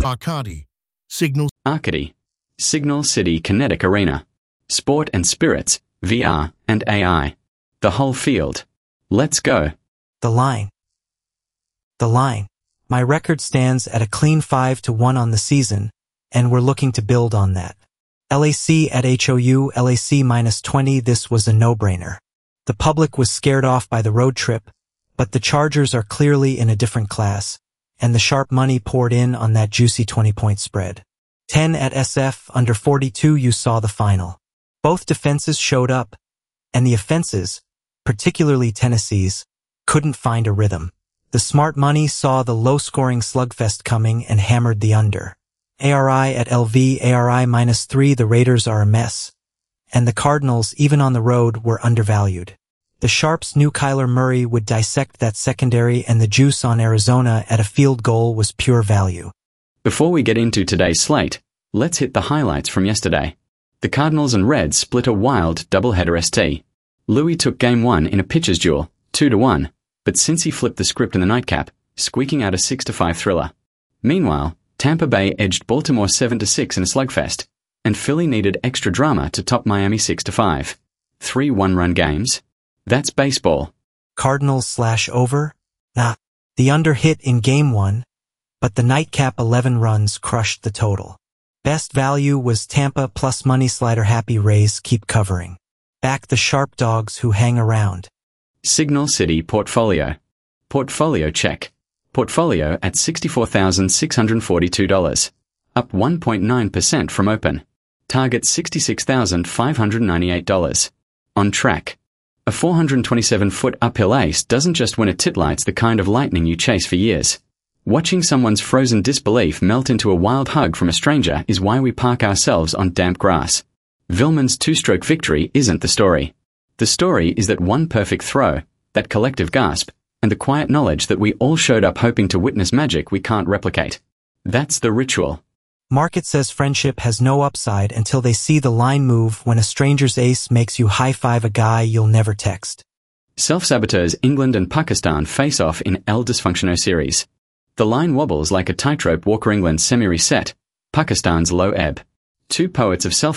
Arcadi, Signal Arcady, Signal City Kinetic Arena, Sport and Spirits, VR and AI. The whole field. Let's go. The line. My record stands at a clean 5-1 on the season, and we're looking to build on that. LAC at HOU, LAC -20, this was a no-brainer. The public was scared off by the road trip, but the Chargers are clearly in a different class, and the sharp money poured in on that juicy 20-point spread. 10 at SF, under 42 you saw the final. Both defenses showed up, and the offenses, particularly Tennessee's, couldn't find a rhythm. The smart money saw the low-scoring slugfest coming and hammered the under. ARI at LV, ARI -3, the Raiders are a mess, and the Cardinals, even on the road, were undervalued. The Sharps knew Kyler Murray would dissect that secondary, and the juice on Arizona at a field goal was pure value. Before we get into today's slate, let's hit the highlights from yesterday. The Cardinals and Reds split a wild doubleheader ST. Louis took Game 1 in a pitcher's duel, 2-1, but Cincy flipped the script in the nightcap, squeaking out a 6-5 thriller. Meanwhile, Tampa Bay edged Baltimore 7-6 in a slugfest, and Philly needed extra drama to top Miami 6-5. 3 one-run games. That's baseball. Cardinals/over? Nah. The under hit in Game 1, but the nightcap 11 runs crushed the total. Best value was Tampa plus money slider. Happy Rays keep covering. Back the sharp dogs who hang around. Signal City Portfolio. Portfolio check. Portfolio at $64,642. Up 1.9% from open. Target $66,598. On track. A 427-foot uphill ace doesn't just win a titlight, it's the kind of lightning you chase for years. Watching someone's frozen disbelief melt into a wild hug from a stranger is why we park ourselves on damp grass. Villman's two-stroke victory isn't the story. The story is that one perfect throw, that collective gasp, and the quiet knowledge that we all showed up hoping to witness magic we can't replicate. That's the ritual. Market says friendship has no upside until they see the line move when a stranger's ace makes you high-five a guy you'll never text. Self-saboteurs England and Pakistan face off in El Dysfunctiono series. The line wobbles like a tightrope walker. England's semi-reset, Pakistan's low ebb. Two poets of self